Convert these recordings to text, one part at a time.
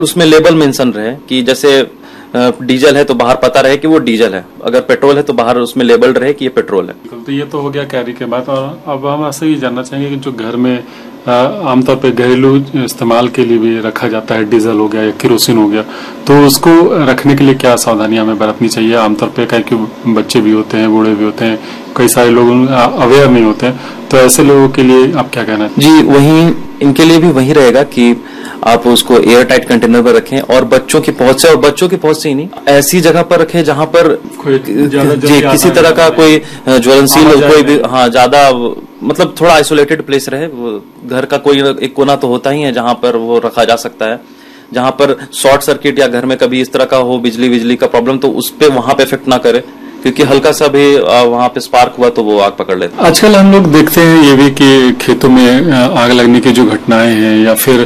उसमें label mention रहे कि जैसे डीजल है तो बाहर पता रहे कि वो डीजल है, अगर पेट्रोल है तो बाहर उसमें लेबल रहे कि ये पेट्रोल है। तो ये तो हो गया कैरी के बाद। और अब हम ऐसे ही जानना चाहेंगे कि जो घर में आमतौर पे घरेलू इस्तेमाल के लिए भी रखा जाता है, डीजल हो गया या केरोसिन हो गया, तो उसको रखने के लिए क्या सावधानियां हमें बरतनी चाहिए आमतौर पे? कि बच्चे भी होते हैं, बूढ़े भी होते हैं, कई सारे लोग अवेयर नहीं होते हैं, तो ऐसे लोगों के लिए आप क्या कहना चाहिए? जी, वही इनके लिए भी वही रहेगा कि आप उसको एयर टाइट कंटेनर पर रखें और बच्चों की पहुंच से, और बच्चों की पहुंच से ही नहीं, ऐसी जगह पर रखें जहां पर किसी तरह का कोई ज्वलनशील कोई भी ज्यादा मतलब थोड़ा आइसोलेटेड प्लेस रहे। घर का कोई एक कोना तो होता ही है जहां पर वो रखा जा सकता है, जहां पर शॉर्ट सर्किट या घर में कभी इस तरह का हो बिजली का प्रॉब्लम, तो उस पे वहां पे इफेक्ट ना करे, क्योंकि हल्का सा भी वहां पे स्पार्क हुआ तो वो आग पकड़ लेता है। आजकल हम लोग देखते हैं ये भी कि खेतों में आग लगने की जो घटनाएं हैं या फिर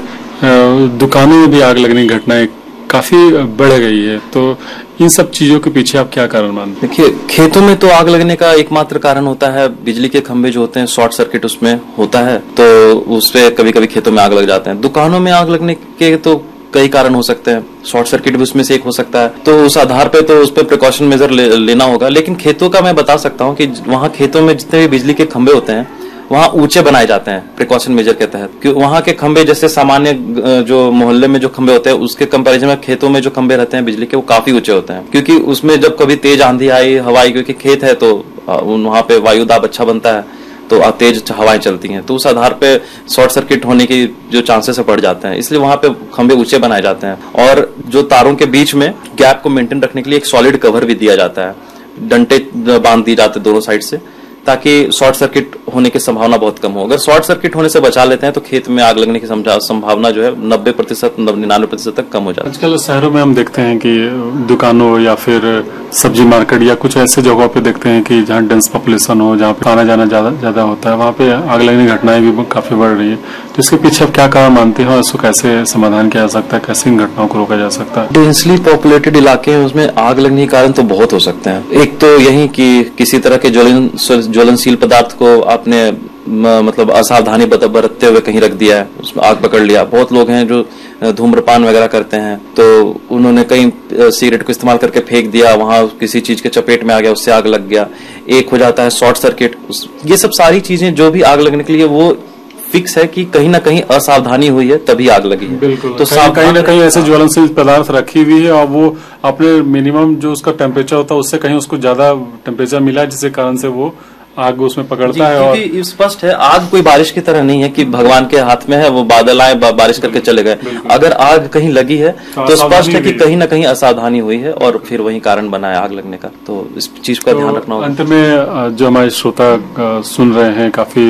दुकानों में भी आग लगने की घटनाएं काफी बढ़ गई है, तो इन सब चीजों के पीछे आप क्या कारण मानते हैं? देखिए, खेतों में तो आग लगने का एकमात्र कारण होता है बिजली के खंभे जो होते हैं, शॉर्ट सर्किट उसमें होता है, तो उसपे कभी कभी खेतों में आग लग जाते हैं। दुकानों में आग लगने के तो कई कारण हो सकते हैं, शॉर्ट सर्किट भी उसमें से एक हो सकता है, तो उस आधार पे तो उस पर प्रिकॉशन मेजर लेना होगा। लेकिन खेतों का मैं बता सकता हूँ कि वहां खेतों में जितने भी बिजली के खंभे होते हैं वहां ऊंचे बनाए जाते हैं प्रिकॉशन मेजर के तहत, क्योंकि वहां के खंभे जैसे सामान्य जो मोहल्ले में जो खंभे होते हैं उसके कंपैरिजन में खेतों में जो खंभे रहते हैं बिजली के वो काफी ऊंचे होते हैं, क्योंकि उसमें जब कभी तेज आंधी आई हवाई, क्योंकि खेत है तो वहां पे वायु दाब अच्छा बनता है तो तेज हवाएं चलती हैं, तो उस आधार पे शॉर्ट सर्किट होने की जो चांसेस बढ़ जाते हैं, इसलिए वहां पे खंभे ऊंचे बनाए जाते हैं। और जो तारों के बीच में गैप को मेंटेन रखने के लिए एक सॉलिड कवर भी दिया जाता है, डंटे बांध दिए जाते हैं दोनों साइड से, ताकि शॉर्ट सर्किट होने की संभावना बहुत कम हो। अगर शॉर्ट सर्किट होने से बचा लेते हैं तो खेत में आग लगने की संभावना जो है 90% 99% तक कम हो जाती है। आजकल शहरों में हम देखते हैं कि दुकानों या फिर सब्जी मार्केट या कुछ ऐसे जगहों पे देखते हैं कि जहाँ डेंस पॉपुलेशन हो, जहाँ पे आना जाना ज्यादा होता है, वहाँ पे आग लगने की घटनाएं भी काफी बढ़ रही है, तो इसके पीछे आप क्या कारण मानते हैं और इसको कैसे समाधान किया जा सकता है, कैसे इन घटनाओं को रोका जा सकता है? डेंसली पॉपुलेटेड इलाके हैं उसमें आग लगने के कारण तो बहुत हो सकते हैं। एक तो यही कि किसी तरह के ज्वलनशील पदार्थ को आपने मतलब असावधानी बरतते हुए कहीं रख दिया है, उसमें आग पकड़ लिया। बहुत लोग हैं जो धूम्रपान वगैरह करते हैं तो उन्होंने कहीं सिगरेट को इस्तेमाल करके फेंक दिया, वहां किसी चीज के चपेट में आ गया, उससे आग लग गया। एक हो जाता है शॉर्ट सर्किट। ये सब सारी चीजें जो भी आग लगने के लिए वो फिक्स है कि कहीं ना कहीं असावधानी हुई है तभी आग लगी है। बिल्कुल, तो कहीं ना कहीं ऐसे ज्वलनशील पदार्थ रखी हुई है और वो अपने मिनिमम जो उसका टेम्परेचर होता है उससे कहीं उसको ज्यादा टेम्परेचर मिला है, जिसके कारण से वो आग उसमें पकड़ता है। और स्पष्ट है आग कोई बारिश की तरह नहीं है कि भगवान के हाथ में है, वो बादल आए बारिश करके चले गए। अगर आग कहीं लगी है तो स्पष्ट है कि कहीं ना कहीं असावधानी हुई है और फिर वही कारण बना है आग लगने का, तो इस चीज का ध्यान रखना होगा। अंत में जो हमारे श्रोता सुन रहे हैं, काफी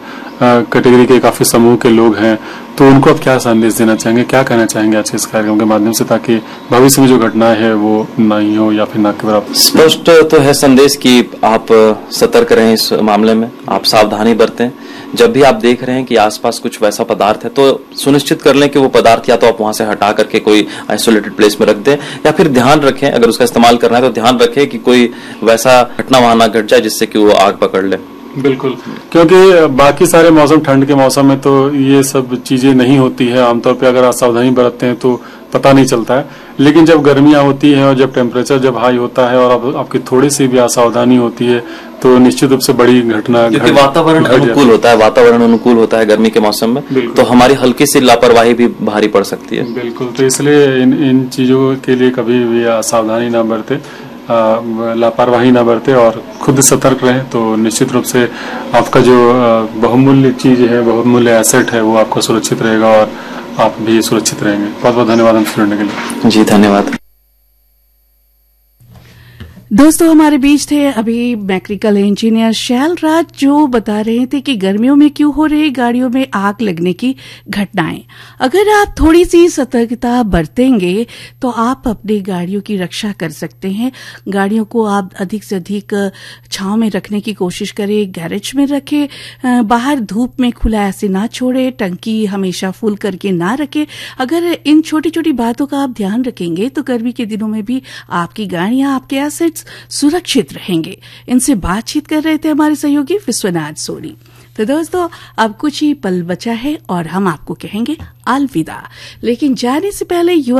कैटेगरी के काफी समूह के लोग हैं, तो उनको आप क्या संदेश देना चाहेंगे, क्या कहना चाहेंगे आज इस कार्यक्रम के माध्यम से, ताकि भविष्य में जो घटनाएं है वो नहीं हो या फिर ना के बराबर? स्पष्ट तो है संदेश कि आप सतर्क रहें इस मामले में, आप सावधानी बरतें। जब भी आप देख रहे हैं कि आसपास कुछ वैसा पदार्थ है तो सुनिश्चित कर लें कि वो पदार्थ या तो आप वहां से हटा करके कोई आइसोलेटेड प्लेस में रख दें, या फिर ध्यान रखें अगर उसका इस्तेमाल करना है तो ध्यान रखें कि कोई वैसा घटना वहां ना घट जाए जिससे कि वो आग पकड़ ले। बिल्कुल, क्योंकि बाकी सारे मौसम, ठंड के मौसम में तो ये सब चीजें नहीं होती है आमतौर पे, अगर आप सावधानी बरतते हैं तो पता नहीं चलता है। लेकिन जब गर्मियां होती हैं और जब टेम्परेचर जब हाई होता है और आपकी थोड़ी सी भी असावधानी होती है तो निश्चित रूप से बड़ी घटना, क्योंकि वातावरण अनुकूल होता है, वातावरण अनुकूल होता है गर्मी के मौसम में, तो हमारी हल्की सी लापरवाही भी भारी पड़ सकती है। बिल्कुल, तो इसलिए इन चीजों के लिए कभी भी असावधानी ना बरते, लापरवाही ना बरते और खुद सतर्क रहें, तो निश्चित रूप से आपका जो बहुमूल्य चीज है, बहुमूल्य एसेट है, वो आपका सुरक्षित रहेगा और आप भी सुरक्षित रहेंगे। बहुत बहुत धन्यवाद हमसे जुड़ने के लिए। जी धन्यवाद। दोस्तों, हमारे बीच थे अभी मैकेनिकल इंजीनियर शैल राज, जो बता रहे थे कि गर्मियों में क्यों हो रही गाड़ियों में आग लगने की घटनाएं। अगर आप थोड़ी सी सतर्कता बरतेंगे तो आप अपनी गाड़ियों की रक्षा कर सकते हैं। गाड़ियों को आप अधिक से अधिक छांव में रखने की कोशिश करें, गैरेज में रखें, बाहर धूप में खुला ऐसे ना छोड़े, टंकी हमेशा फुल करके ना रखें। अगर इन छोटी छोटी बातों का आप ध्यान रखेंगे तो गर्मी के दिनों में भी आपकी गाड़ियां, आपके एसेट्स सुरक्षित रहेंगे। इनसे बातचीत कर रहे थे हमारे सहयोगी विश्वनाथ सोनी। तो दोस्तों अब कुछ ही पल बचा है और हम आपको कहेंगे अलविदा, लेकिन जाने से पहले